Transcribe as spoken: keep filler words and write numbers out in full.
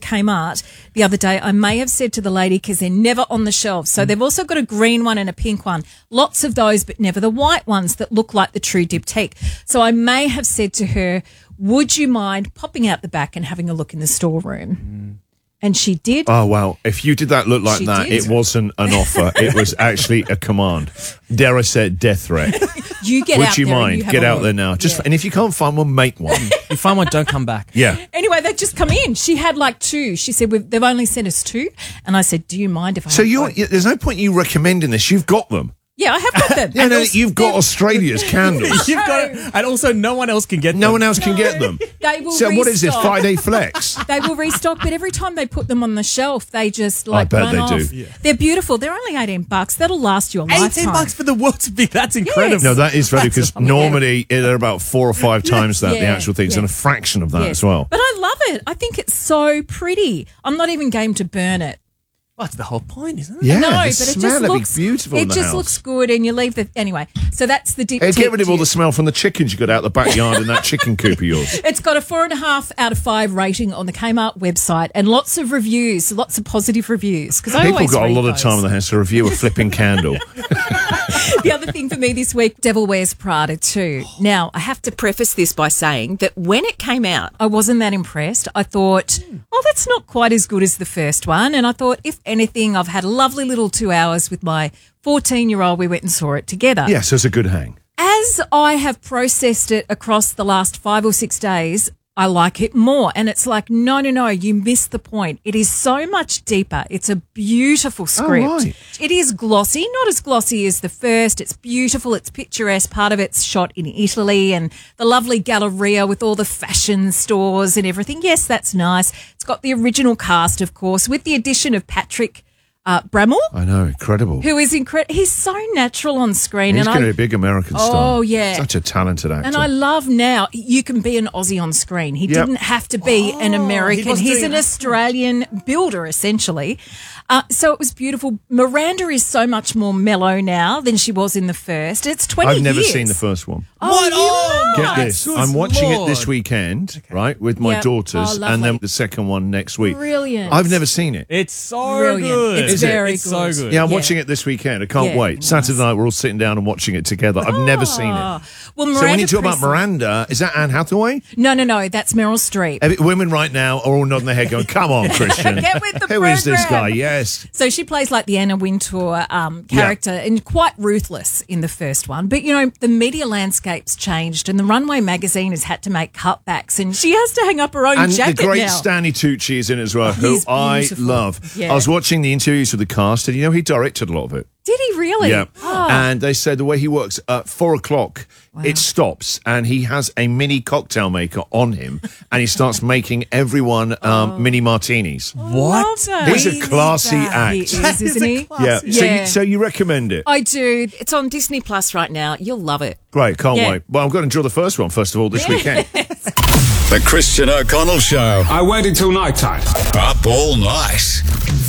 Kmart the other day, I may have said to the lady, because they're never on the shelves. So they've also got a green one and a pink one. Lots of those, but never the white ones that look like the true Diptyque. So I may have said to her, would you mind popping out the back and having a look in the storeroom? Mm. And she did. Oh, wow. If you did that look like She that, did. it wasn't an offer. It was actually a command. Dare I say it, death threat. You get Would out you there and mind? you have Get a out look. there now. Just Yeah. And if you can't find one, make one. You find one, don't come back. Yeah. Anyway, they've just come in. She had like two. She said, We've, they've only sent us two. And I said, do you mind if I So have you're, both? you, there's no point you recommending this. You've got them. Yeah, I have got them. Yeah, And no, also- you've got they're- Australia's candles. You've got it, and also no one else can get No them. one else can get them. They will So what is this, restock. Friday Flex? They will restock, but every time they put them on the shelf, they just like bet run they off. do. Yeah. They're beautiful. They're only eighteen bucks. That'll last you a lifetime. eighteen bucks for the world to be. That's incredible. No, that is very because normally they're about four or five times that, the Yeah, actual things, yeah. and a fraction of that Yes. as well. But I love it. I think it's so pretty. I'm not even game to burn it. Well, that's the whole point, isn't it? Yeah, no, the but it smell just would looks be beautiful It in the just house. looks good, and you leave the anyway. So that's the dip. Hey, get rid of all the tip. smell from the chickens you got out the backyard in that chicken coop of yours. It's got a four and a half out of five rating on the Kmart website, and lots of reviews, lots of positive reviews. Because I People always got a read lot of those. time on their hands to review a flipping candle. The other thing for me this week, Devil Wears Prada too. Now, I have to preface this by saying that when it came out, I wasn't that impressed. I thought, oh, that's not quite as good as the first one. And I thought, if anything, I've had a lovely little two hours with my fourteen-year-old. We went and saw it together. Yes, it's a good hang. As I have processed it across the last five or six days, I like it more. And it's like, no, no, no, you missed the point. It is so much deeper. It's a beautiful script. right. It is glossy, not as glossy as the first. It's beautiful. It's picturesque. Part of it's shot in Italy and the lovely Galleria with all the fashion stores and everything. Yes, that's nice. It's got the original cast, of course, with the addition of Patrick uh, Bramall, I know, incredible. who is incredible. He's so natural on screen. He's and going I- to be a big American star. Oh, yeah. Such a talented actor. And I love now you can be an Aussie on screen. He Yep. didn't have to be an American. was He's doing an an Australian builder, essentially. Uh, so it was beautiful. Miranda is so much more mellow now than she was in the first. It's twenty I've never years. seen the first one. Oh, What? you Oh, must. Get this. Good I'm watching it this Lord. weekend, right, with my Yep. daughters, Oh, and lovely. then the second one next week. Brilliant. I've never seen it. It's so Brilliant. good. It's Is it? very It's good. so good. Yeah, I'm Yeah. watching it this weekend. I can't Yeah, wait. nice. Saturday night, we're all sitting down and watching it together. I've never seen Oh. it. Well, So Miranda when you talk about Priestly- Miranda, is that Anne Hathaway? No, no, no. That's Meryl Streep. Every- Women right now are all nodding their head going, come on, Christian. Get with the Who is this guy? program. Yes. So she plays like the Anna Wintour um, character and quite ruthless in the first one. But, you know, the media landscape's changed and the Runway magazine has had to make cutbacks and she has to hang up her own And jacket the great now. Stanley Tucci is in it as well, who He's I beautiful. love. Yeah. I was watching the interviews with the cast, and you know, he directed a lot of it. Did he really? Yeah. Oh. And they said the way he works, at four o'clock, it stops, and he has a mini cocktail maker on him, and he starts making everyone um, mini martinis. What? Love He's that. a classy act. He is, isn't he? Yeah. So, Yeah. you, so you recommend it? I do. It's on Disney Plus right now. You'll love it. Great, can't Yeah. wait. Well, I'm going to enjoy the first one, first of all, this weekend. The Christian O'Connell Show. I waited till night time. Up all night.